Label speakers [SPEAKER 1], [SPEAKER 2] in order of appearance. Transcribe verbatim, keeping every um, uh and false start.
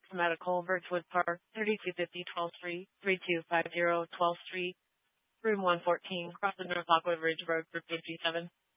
[SPEAKER 1] Medical, Birchwood Park, thirty-two fifty twelfth Street, three two five zero twelfth Street, room one fourteen, across the North Lockwood Ridge Road, group eight three seven.